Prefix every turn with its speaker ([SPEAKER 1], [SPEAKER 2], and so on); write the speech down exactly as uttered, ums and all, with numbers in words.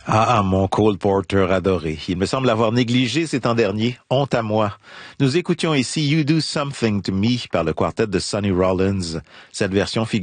[SPEAKER 1] Ah, mon Cole Porter adoré. Il me semble avoir négligé ces temps derniers. Honte à moi. Nous écoutions ici You Do Something to Me par le quartet de Sonny Rollins. Cette version figure